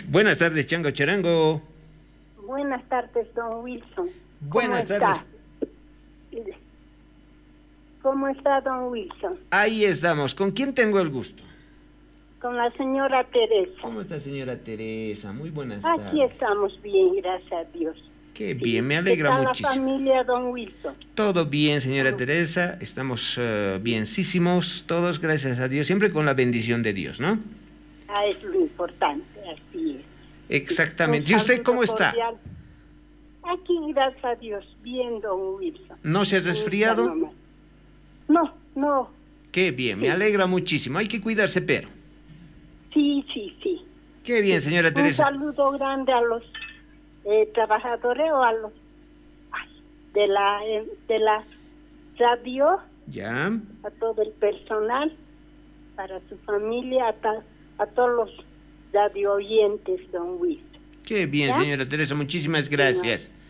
Buenas tardes, Chango Charango. Buenas tardes, don Wilson. Buenas tardes. ¿Cómo está, don Wilson? Ahí estamos. ¿Con quién tengo el gusto? Con la señora Teresa. ¿Cómo está, señora Teresa? Muy buenas tardes. Aquí estamos bien, gracias a Dios. Qué bien, me alegra muchísimo. muchísimo. ¿Qué tal la familia, don Wilson? Todo bien, señora Teresa. Estamos bienísimos, todos, gracias a Dios. Siempre con la bendición de Dios, ¿no? Es lo importante, así es. Exactamente. ¿Y usted cómo está? Cordial. Aquí, gracias a Dios, bien, don Wilson. ¿No se ha resfriado? No. Qué bien, me alegra muchísimo. Hay que cuidarse, pero. Sí. Qué bien, señora Teresa. Un saludo grande a los trabajadores o a los de la radio. Ya. A todo el personal, para su familia, a todos los radio oyentes, don Wilson. Qué bien, ¿ya? señora Teresa, muchísimas gracias.